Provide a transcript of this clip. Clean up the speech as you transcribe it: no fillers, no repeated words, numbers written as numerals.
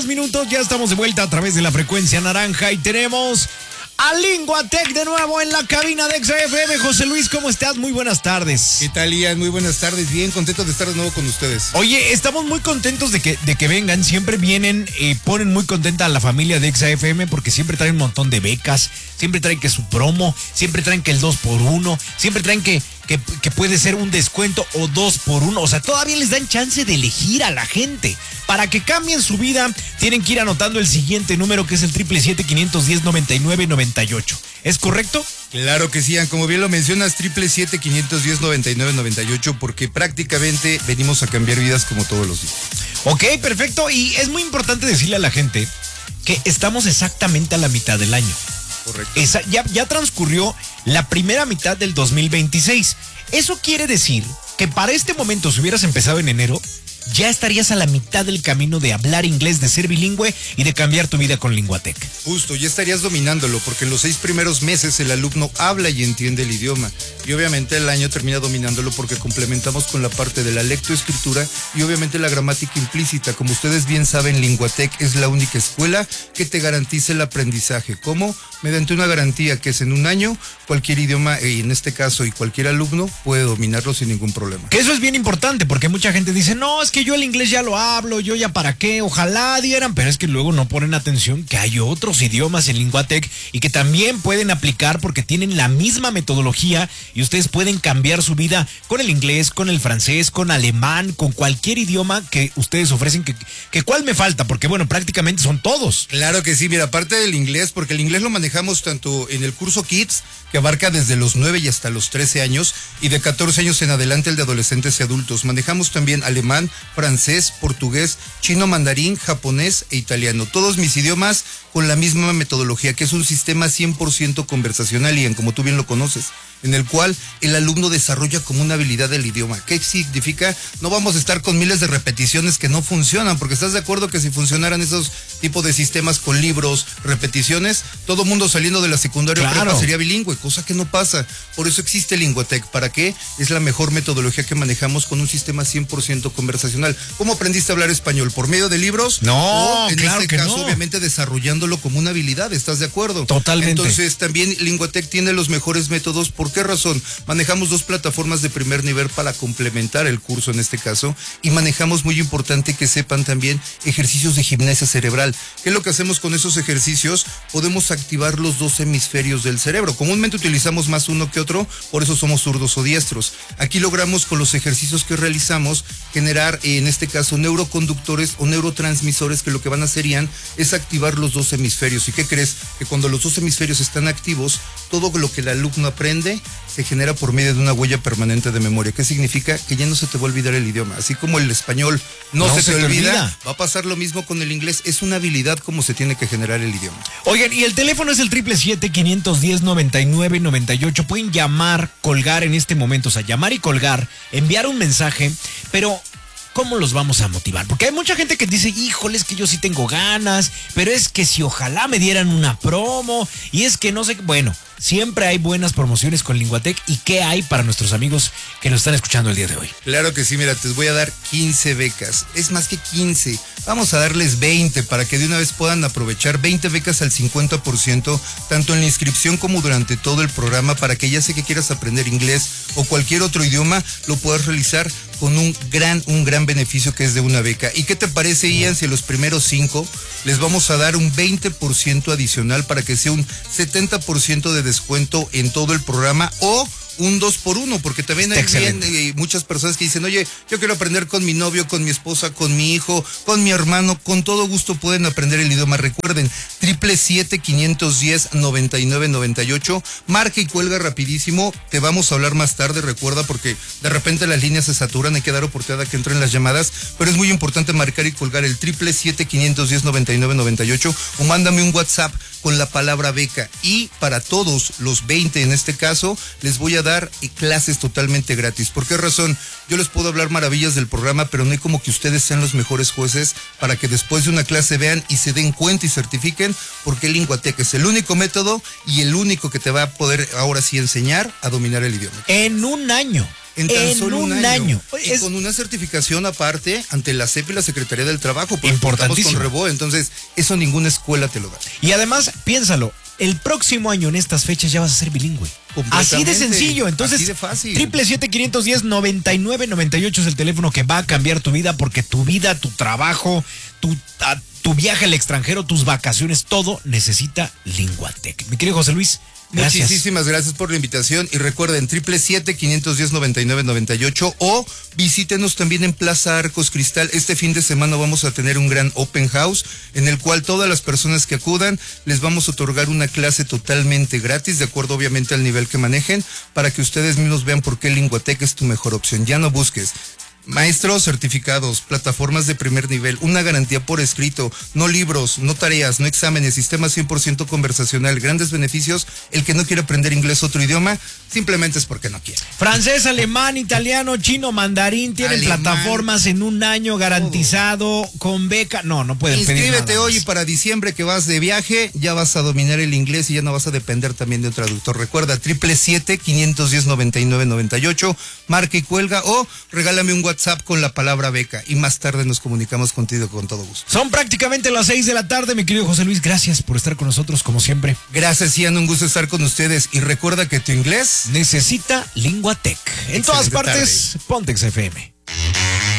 Minutos, ya estamos de vuelta a través de la frecuencia naranja y tenemos a Linguatec de nuevo en la cabina de XFM. José Luis, ¿cómo estás? Muy buenas tardes. ¿Qué tal, Ian? Muy buenas tardes, bien contento de estar de nuevo con ustedes. Oye, estamos muy contentos de que vengan, siempre vienen, ponen muy contenta a la familia de XFM porque siempre traen un montón de becas, siempre traen que su promo, siempre traen que el 2x1, siempre traen que puede ser un descuento o 2x1, o sea, todavía les dan chance de elegir a la gente. Para que cambien su vida, tienen que ir anotando el siguiente número, que es el 777-510-9998. ¿Es correcto? Claro que sí, Ian. Como bien lo mencionas, 777-510-9998, porque prácticamente venimos a cambiar vidas como todos los días. Ok, perfecto. Y es muy importante decirle a la gente que estamos exactamente a la mitad del año. Correcto. Ya transcurrió la primera mitad del 2026. Eso quiere decir que para este momento, si hubieras empezado en enero, ya estarías a la mitad del camino de hablar inglés, de ser bilingüe y de cambiar tu vida con Linguatec. Justo, ya estarías dominándolo, porque en los 6 primeros meses el alumno habla y entiende el idioma. Y obviamente el año termina dominándolo porque complementamos con la parte de la lectoescritura y obviamente la gramática implícita. Como ustedes bien saben, Linguatec es la única escuela que te garantiza el aprendizaje. ¿Cómo? Mediante una garantía que es en un año, cualquier idioma, y en este caso, y cualquier alumno puede dominarlo sin ningún problema. Que eso es bien importante, porque mucha gente dice, no, es que yo el inglés ya lo hablo, yo ya para qué, ojalá dieran, pero es que luego no ponen atención que hay otros idiomas en Linguatec y que también pueden aplicar porque tienen la misma metodología y ustedes pueden cambiar su vida con el inglés, con el francés, con alemán, con cualquier idioma que ustedes ofrecen. Que ¿cuál me falta? Porque bueno, prácticamente son todos. Claro que sí, mira, aparte del inglés, porque el inglés lo manejamos tanto en el curso Kids, que abarca desde los 9 y hasta los 13 años, y de 14 años en adelante el de adolescentes y adultos. Manejamos también alemán, francés, portugués, chino, mandarín, japonés e italiano. Todos mis idiomas con la misma metodología, que es un sistema 100% conversacional, y como tú bien lo conoces, en el cual el alumno desarrolla como una habilidad del idioma. ¿Qué significa? No vamos a estar con miles de repeticiones que no funcionan, porque estás de acuerdo que si funcionaran esos tipos de sistemas con libros, repeticiones, todo mundo saliendo de la secundaria claro, prepa sería bilingüe, cosa que no pasa. Por eso existe Linguatec. ¿Para qué? Es la mejor metodología que manejamos con un sistema 100% conversacional. ¿Cómo aprendiste a hablar español? ¿Por medio de libros? No, o en claro este que caso, no. obviamente desarrollándolo como una habilidad, ¿estás de acuerdo? Totalmente. Entonces también Linguatec tiene los mejores métodos. ¿Por qué razón? Manejamos 2 plataformas de primer nivel para complementar el curso en este caso, y manejamos, muy importante que sepan también, ejercicios de gimnasia cerebral. ¿Qué es lo que hacemos con esos ejercicios? Podemos activar los 2 hemisferios del cerebro. Comúnmente utilizamos más uno que otro, por eso somos zurdos o diestros. Aquí logramos, con los ejercicios que realizamos, generar en este caso neuroconductores o neurotransmisores, que lo que van a hacer es activar los 2 hemisferios. ¿Y qué crees? Que cuando los 2 hemisferios están activos, todo lo que el alumno aprende se genera por medio de una huella permanente de memoria. ¿Qué significa? Que ya no se te va a olvidar el idioma. Así como el español no se te olvida, va a pasar lo mismo con el inglés. Es una habilidad como se tiene que generar el idioma. Oigan, y el teléfono es el 777-510-9998. Pueden llamar, colgar en este momento, o sea, llamar y colgar, enviar un mensaje, pero ¿cómo los vamos a motivar? Porque hay mucha gente que dice, híjole, es que yo sí tengo ganas, pero es que si ojalá me dieran una promo, y es que no sé, bueno, siempre hay buenas promociones con Linguatec. ¿Y qué hay para nuestros amigos que nos están escuchando el día de hoy? Claro que sí, mira, te voy a dar 15 becas, es más que 15, vamos a darles 20 para que de una vez puedan aprovechar 20 becas al 50%, tanto en la inscripción como durante todo el programa, para que ya sea que quieras aprender inglés o cualquier otro idioma, lo puedas realizar con un gran beneficio, que es de una beca. ¿Y qué te parece, Ian, si a los primeros 5 les vamos a dar un 20% adicional para que sea un 70% de descuento en todo el programa, o un 2x1, porque también hay muchas personas que dicen, oye, yo quiero aprender con mi novio, con mi esposa, con mi hijo, con mi hermano? Con todo gusto pueden aprender el idioma. Recuerden, 777-510-9998, marca y cuelga rapidísimo. Te vamos a hablar más tarde, recuerda, porque de repente las líneas se saturan, hay que dar oportunidad a que entren las llamadas, pero es muy importante marcar y colgar el 777-510-9998, o mándame un WhatsApp con la palabra beca. Y para todos los 20 en este caso, les voy a dar clases totalmente gratis. ¿Por qué razón? Yo les puedo hablar maravillas del programa, pero no hay como que ustedes sean los mejores jueces para que después de una clase vean y se den cuenta y certifiquen, porque Linguatec es el único método y el único que te va a poder ahora sí enseñar a dominar el idioma. En un año. En tan solo un año. Y Es con una certificación aparte ante la CEP y la Secretaría del Trabajo. Porque importantísimo. contamos con Rebo, entonces eso ninguna escuela te lo da. Y además, piénsalo, el próximo año en estas fechas ya vas a ser bilingüe. Así de sencillo. Entonces, así de fácil. 777-510-9998 es el teléfono que va a cambiar tu vida, porque tu vida, tu trabajo, tu viaje al extranjero, tus vacaciones, todo necesita Linguatec. Mi querido José Luis, gracias. Muchísimas gracias por la invitación y recuerden 777-510-9998 o visítenos también en Plaza Arcos Cristal. Este fin de semana vamos a tener un gran open house en el cual todas las personas que acudan les vamos a otorgar una clase totalmente gratis, de acuerdo obviamente al nivel que manejen, para que ustedes mismos vean por qué Linguatec es tu mejor opción. Ya no busques maestros certificados, plataformas de primer nivel, una garantía por escrito, no libros, no tareas, no exámenes, sistema 100% conversacional, grandes beneficios. El que no quiere aprender inglés otro idioma, simplemente es porque no quiere. Francés, alemán, italiano, chino, mandarín, tienen plataformas en un año garantizado, con beca. No pueden pedir nada. Inscríbete hoy y para diciembre que vas de viaje, ya vas a dominar el inglés y ya no vas a depender también de un traductor. Recuerda, 777-510-9998, marca y cuelga o regálame un WhatsApp con la palabra beca y más tarde nos comunicamos contigo con todo gusto. Son prácticamente las 6 de la tarde, mi querido José Luis, gracias por estar con nosotros como siempre. Gracias, Ian, un gusto estar con ustedes y recuerda que tu inglés necesita Linguatec. En todas partes, Pontex FM.